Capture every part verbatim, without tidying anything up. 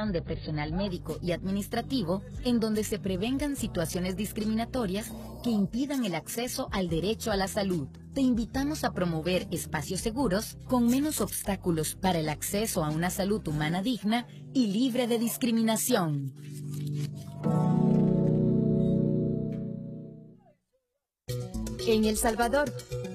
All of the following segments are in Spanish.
capacitación de personal médico y administrativo en donde se prevengan situaciones discriminatorias que impidan el acceso al derecho a la salud. Te invitamos a promover espacios seguros con menos obstáculos para el acceso a una salud humana digna y libre de discriminación. En El Salvador.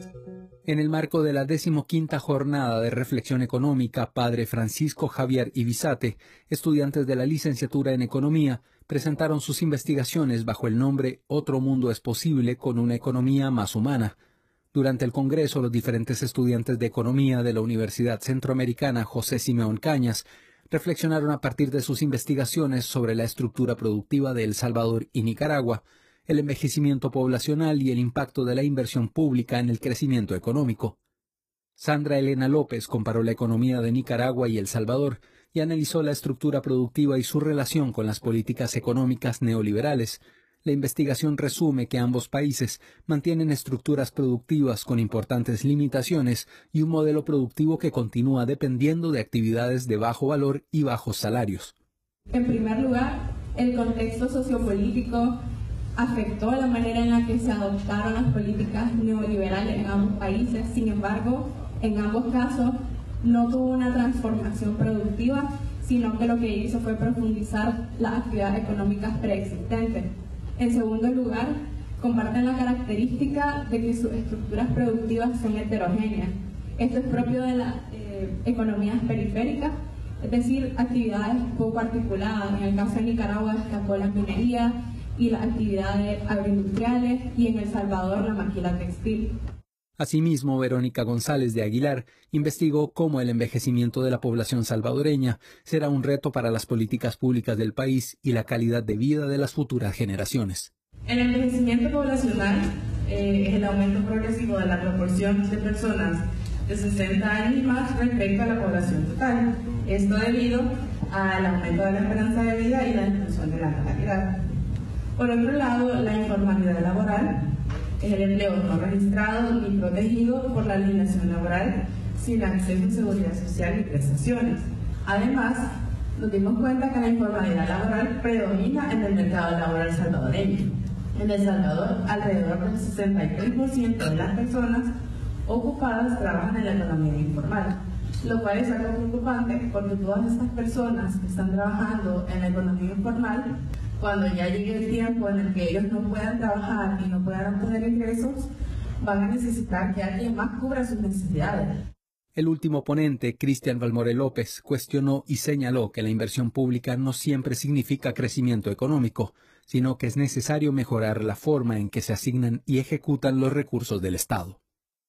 En el marco de la decimoquinta jornada de reflexión económica, padre Francisco Javier Ibizate, estudiantes de la licenciatura en Economía, presentaron sus investigaciones bajo el nombre Otro Mundo es Posible con una economía más humana. Durante el Congreso, los diferentes estudiantes de Economía de la Universidad Centroamericana José Simeón Cañas reflexionaron a partir de sus investigaciones sobre la estructura productiva de El Salvador y Nicaragua, el envejecimiento poblacional y el impacto de la inversión pública en el crecimiento económico. Sandra Elena López comparó la economía de Nicaragua y El Salvador y analizó la estructura productiva y su relación con las políticas económicas neoliberales. La investigación resume que ambos países mantienen estructuras productivas con importantes limitaciones y un modelo productivo que continúa dependiendo de actividades de bajo valor y bajos salarios. En primer lugar, el contexto sociopolítico afectó la manera en la que se adoptaron las políticas neoliberales en ambos países. Sin embargo, en ambos casos no tuvo una transformación productiva, sino que lo que hizo fue profundizar las actividades económicas preexistentes. En segundo lugar, comparten la característica de que sus estructuras productivas son heterogéneas. Esto es propio de las eh, economías periféricas, es decir, actividades poco articuladas. En el caso de Nicaragua destacó la minería y las actividades agroindustriales, y en El Salvador la maquila textil. Asimismo, Verónica González de Aguilar investigó cómo el envejecimiento de la población salvadoreña será un reto para las políticas públicas del país y la calidad de vida de las futuras generaciones. El envejecimiento poblacional eh, es el aumento progresivo de la proporción de personas de sesenta años y más respecto a la población total. Esto debido al aumento de la esperanza de vida y la disminución de la natalidad. Por otro lado, la informalidad laboral es el empleo no registrado ni protegido por la legislación laboral sin acceso a seguridad social y prestaciones. Además, nos dimos cuenta que la informalidad laboral predomina en el mercado laboral salvadoreño. En El Salvador, alrededor del sesenta y tres por ciento de las personas ocupadas trabajan en la economía informal, lo cual es algo preocupante porque todas estas personas que están trabajando en la economía informal, cuando ya llegue el tiempo en el que ellos no puedan trabajar y no puedan obtener ingresos, van a necesitar que alguien más cubra sus necesidades. El último ponente, Cristian Valmore López, cuestionó y señaló que la inversión pública no siempre significa crecimiento económico, sino que es necesario mejorar la forma en que se asignan y ejecutan los recursos del Estado.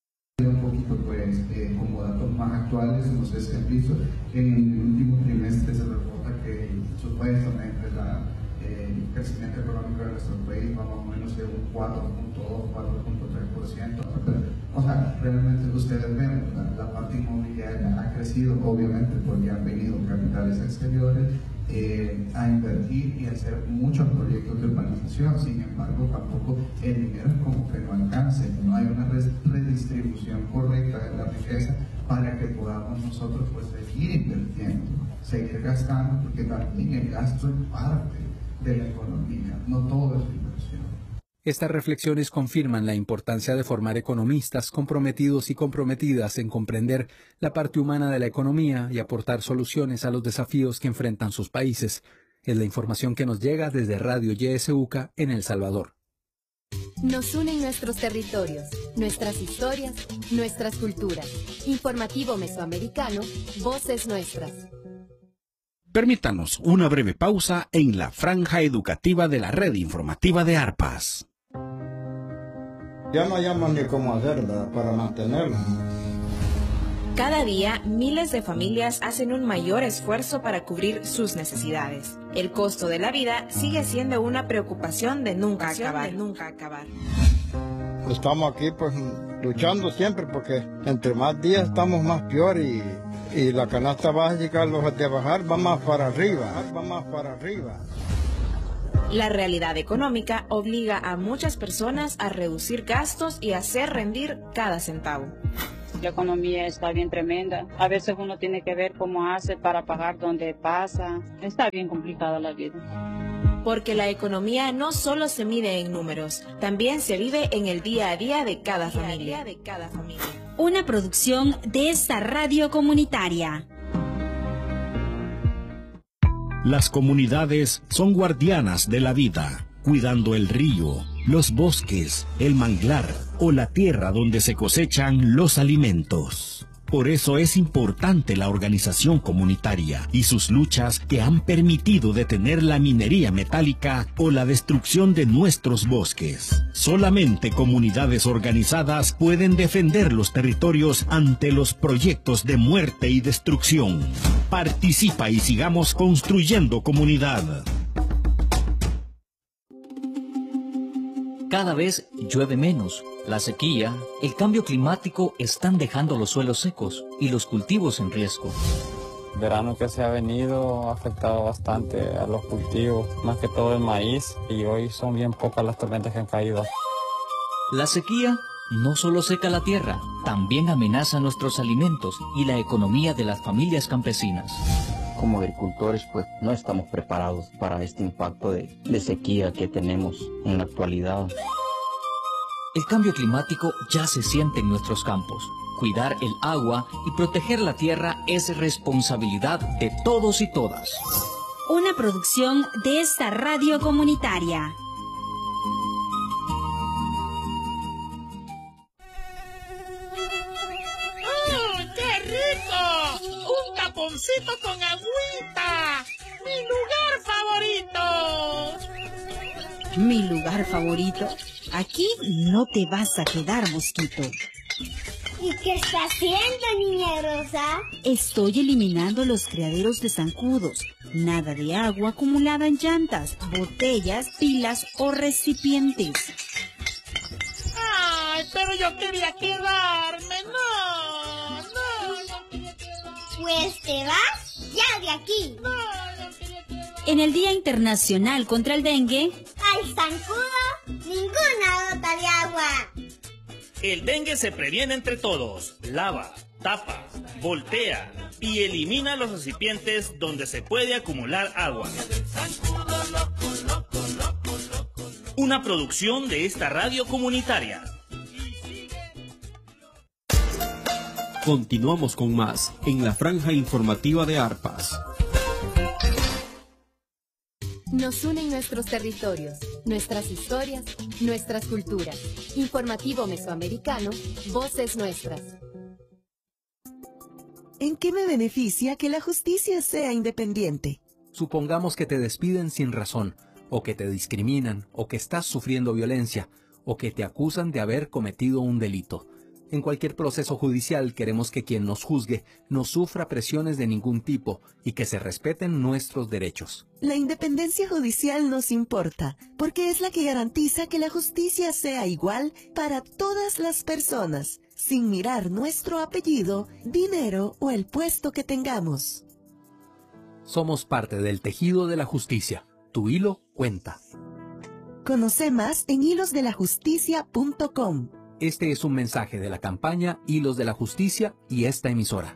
Un poquito, pues, eh, como datos más actuales, no sé si han visto, en el último trimestre se reporta que supuestamente la el crecimiento económico de nuestro país va más o menos de un cuatro punto dos, cuatro punto tres por ciento. O sea, realmente ustedes ven, la, la parte inmobiliaria ha crecido, obviamente, porque han venido capitales exteriores eh, a invertir y a hacer muchos proyectos de urbanización. Sin embargo, tampoco el dinero es como que no alcance, no hay una redistribución correcta de la riqueza para que podamos nosotros pues seguir invirtiendo, seguir gastando, porque también el gasto es parte de la economía, no todo es inversión. Estas reflexiones confirman la importancia de formar economistas comprometidos y comprometidas en comprender la parte humana de la economía y aportar soluciones a los desafíos que enfrentan sus países. Es la información que nos llega desde Radio Y S U C A en El Salvador. Nos unen nuestros territorios, nuestras historias, nuestras culturas. Informativo Mesoamericano, Voces Nuestras. Permítanos una breve pausa en la franja educativa de la red informativa de Arpas. Ya no hayamos ni cómo hacer, ¿verdad?, para mantenerlo. Cada día, miles de familias hacen un mayor esfuerzo para cubrir sus necesidades. El costo de la vida sigue siendo una preocupación de nunca acabar. De nunca acabar. Estamos aquí pues luchando siempre porque entre más días estamos más peor y, y la canasta básica, los de bajar, va más para arriba, va más para arriba. La realidad económica obliga a muchas personas a reducir gastos y hacer rendir cada centavo. La economía está bien tremenda. A veces uno tiene que ver cómo hace para pagar donde pasa. Está bien complicada la vida. Porque la economía no solo se mide en números, también se vive en el día a día de cada familia. Una producción de esta radio comunitaria. Las comunidades son guardianas de la vida, cuidando el río, los bosques, el manglar o la tierra donde se cosechan los alimentos. Por eso es importante la organización comunitaria y sus luchas que han permitido detener la minería metálica o la destrucción de nuestros bosques. Solamente comunidades organizadas pueden defender los territorios ante los proyectos de muerte y destrucción. Participa y sigamos construyendo comunidad. Cada vez llueve menos. La sequía, el cambio climático están dejando los suelos secos y los cultivos en riesgo. El verano que se ha venido ha afectado bastante a los cultivos, más que todo el maíz, y hoy son bien pocas las tormentas que han caído. La sequía no solo seca la tierra, también amenaza nuestros alimentos y la economía de las familias campesinas. Como agricultores, pues no estamos preparados para este impacto de, de sequía que tenemos en la actualidad. El cambio climático ya se siente en nuestros campos. Cuidar el agua y proteger la tierra es responsabilidad de todos y todas. Una producción de esta radio comunitaria. ¡Oh, qué rico! ¡Un taponcito con agüita! ¡Mi lugar favorito! Mi lugar favorito. Aquí no te vas a quedar, mosquito. ¿Y qué está haciendo, niña Rosa? Estoy eliminando los criaderos de zancudos. Nada de agua acumulada en llantas, botellas, pilas o recipientes. ¡Ay, pero yo quería quedarme! ¡No! ¡No! ¡No quería quedarme! Pues te vas ya de aquí. ¡No! ¡No quería quedarme! En el Día Internacional contra el Dengue, al zancudo, ninguna gota de agua. El dengue se previene entre todos. Lava, tapa, voltea y elimina los recipientes donde se puede acumular agua. Una producción de esta radio comunitaria. Continuamos con más en la franja informativa de Arpas. Nos unen nuestros territorios, nuestras historias, nuestras culturas. Informativo Mesoamericano, Voces Nuestras. ¿En qué me beneficia que la justicia sea independiente? Supongamos que te despiden sin razón, o que te discriminan, o que estás sufriendo violencia, o que te acusan de haber cometido un delito. En cualquier proceso judicial queremos que quien nos juzgue no sufra presiones de ningún tipo y que se respeten nuestros derechos. La independencia judicial nos importa, porque es la que garantiza que la justicia sea igual para todas las personas, sin mirar nuestro apellido, dinero o el puesto que tengamos. Somos parte del tejido de la justicia. Tu hilo cuenta. Conoce más en hilos de la justicia punto com. Este es un mensaje de la campaña Hilos de la Justicia y esta emisora.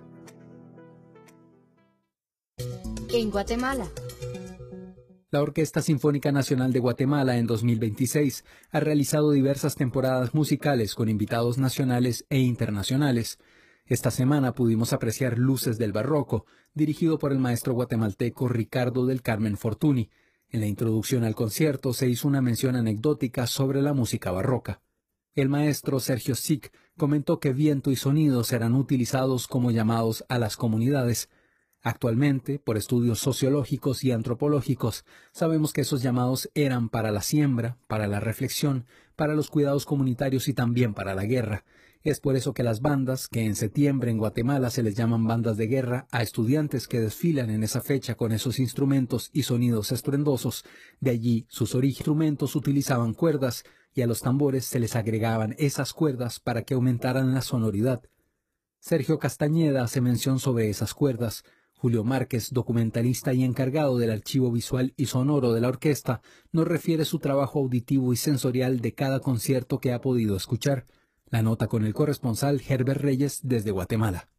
En Guatemala. La Orquesta Sinfónica Nacional de Guatemala en dos mil veintiséis ha realizado diversas temporadas musicales con invitados nacionales e internacionales. Esta semana pudimos apreciar Luces del Barroco, dirigido por el maestro guatemalteco Ricardo del Carmen Fortuny. En la introducción al concierto se hizo una mención anecdótica sobre la música barroca. El maestro Sergio Sic comentó que viento y sonido serán utilizados como llamados a las comunidades. Actualmente, por estudios sociológicos y antropológicos, sabemos que esos llamados eran para la siembra, para la reflexión, para los cuidados comunitarios y también para la guerra. Es por eso que las bandas, que en septiembre en Guatemala se les llaman bandas de guerra a estudiantes que desfilan en esa fecha con esos instrumentos y sonidos estruendosos, de allí sus orígenes. Instrumentos utilizaban cuerdas y a los tambores se les agregaban esas cuerdas para que aumentaran la sonoridad. Sergio Castañeda hace mención sobre esas cuerdas. Julio Márquez, documentalista y encargado del archivo visual y sonoro de la orquesta, nos refiere su trabajo auditivo y sensorial de cada concierto que ha podido escuchar. La nota con el corresponsal Herbert Reyes desde Guatemala.